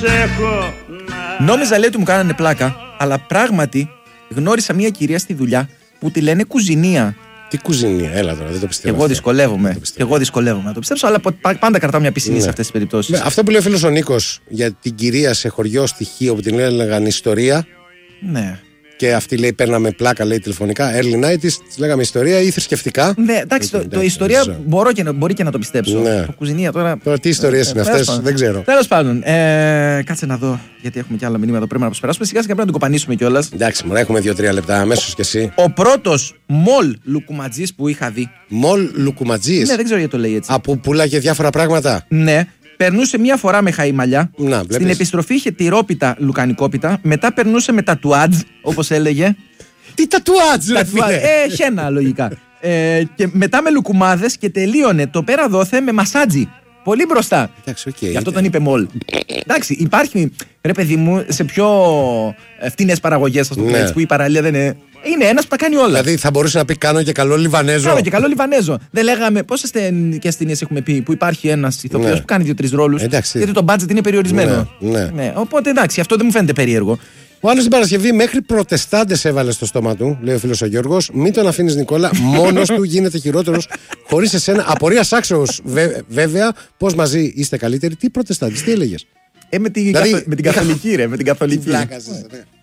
Νόμιζα, λέει, ότι μου κάνανε πλάκα, αλλά πράγματι γνώρισα μια κυρία στη δουλειά που τη λένε κουζινία. Τι κουζινία, έλα τώρα, δεν το πιστεύω. Εγώ δυσκολεύομαι να το πιστέψω, αλλά πάντα κρατάω μια πισινή σε αυτές τις περιπτώσεις. Αυτό που λέει ο φίλος ο Νίκος για την κυρία σε χωριό στοιχείο που την έλεγαν ιστορία. Ναι. Και αυτή λέει: παίρναμε πλάκα, λέει τηλεφωνικά. Early 90's, της λέγαμε ιστορία ή θρησκευτικά. Ναι, εντάξει, το ιστορία μπορεί και να το πιστέψω. Ναι. Το κουζινία τώρα. Τώρα τι ιστορίες είναι αυτές, δεν ξέρω. Τέλος πάντων, κάτσε να δω, γιατί έχουμε και άλλα μηνύματα πρέπει να προσπεράσουμε. Σιγά σιγά πρέπει να την κοπανίσουμε κιόλας. Εντάξει, μωρά, έχουμε 2-3 λεπτά, αμέσως κι εσύ. Ο πρώτος μολ λουκουματζής που είχα δει. Μολ λουκουματζής. Ναι, δεν ξέρω γιατί το λέει έτσι. Από πουλάγε διάφορα πράγματα. Ναι. Περνούσε μία φορά με χαϊμαλιά. Στην επιστροφή είχε τυρόπιτα, λουκανικόπιτα. Μετά περνούσε με τατουάτζ, όπως έλεγε. Τι τατουάτζ, ρε φίλε. Χένα, λογικά. Και μετά με λουκουμάδες και τελείωνε το πέρα δόθε με μασάτζι. Πολύ μπροστά. Εντάξει, Γι' αυτό τον είπε μολ. Εντάξει, υπάρχει, ρε παιδί μου, σε πιο φτηνές παραγωγές, ας το πούμε έτσι, που η παραλία δεν είναι. Είναι ένας που τα κάνει όλα. Δηλαδή θα μπορούσε να πει: κάνω και καλό Λιβανέζο. Κάνω και καλό Λιβανέζο. Δεν λέγαμε πόσες ταινικές ταινίες έχουμε πει που υπάρχει ένας ηθοποιός που κάνει 2-3 ρόλους. Γιατί το budget είναι περιορισμένο. Ναι. Οπότε εντάξει, αυτό δεν μου φαίνεται περίεργο. Ο άλλος την Παρασκευή μέχρι προτεστάντες έβαλε στο στόμα του, λέει ο φίλος ο Γιώργος. Μην τον αφήνεις, Νικόλα, μόνος του γίνεται χειρότερος χωρίς εσένα. Απορίας άξιος, βέβαια, πώς μαζί είστε καλύτεροι. Τι προτεστάντες, τι έλεγες. Με την καθολική, ρε. Με την καθολική.